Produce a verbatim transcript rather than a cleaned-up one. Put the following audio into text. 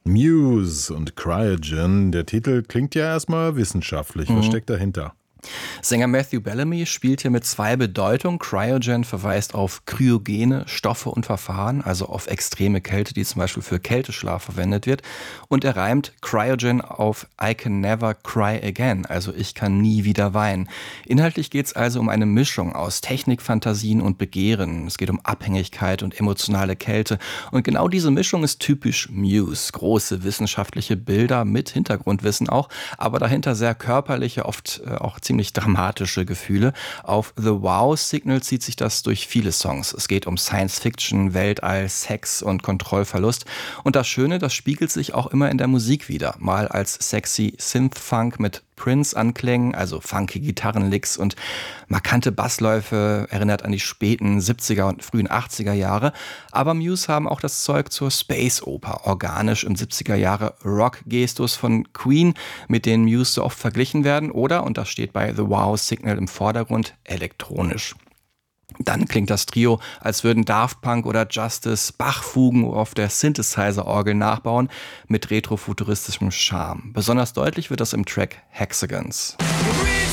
Muse und Cryogen. Der Titel klingt ja erstmal wissenschaftlich. Was Mhm. steckt dahinter? Sänger Matthew Bellamy spielt hier mit zwei Bedeutungen. Cryogen verweist auf kryogene Stoffe und Verfahren, also auf extreme Kälte, die zum Beispiel für Kälteschlaf verwendet wird. Und er reimt Cryogen auf I can never cry again, also ich kann nie wieder weinen. Inhaltlich geht es also um eine Mischung aus Technik, Fantasien und Begehren. Es geht um Abhängigkeit und emotionale Kälte. Und genau diese Mischung ist typisch Muse. Große wissenschaftliche Bilder mit Hintergrundwissen auch, aber dahinter sehr körperliche, oft äh, auch ziemlich dramatische Gefühle. Auf The Wow-Signal zieht sich das durch viele Songs. Es geht um Science-Fiction, Weltall, Sex und Kontrollverlust. Und das Schöne, das spiegelt sich auch immer in der Musik wider. Mal als sexy Synth-Funk mit Prince-Anklängen, also funky Gitarrenlicks und markante Bassläufe, erinnert an die späten siebziger und frühen achtziger Jahre. Aber Muse haben auch das Zeug zur Space-Oper, organisch im siebziger Jahre Rock-Gestus von Queen, mit denen Muse so oft verglichen werden, oder, und das steht bei The Wow-Signal im Vordergrund, elektronisch. Dann klingt das Trio, als würden Daft Punk oder Justice Bach-Fugen auf der Synthesizer-Orgel nachbauen, mit retrofuturistischem Charme. Besonders deutlich wird das im Track Hexagons.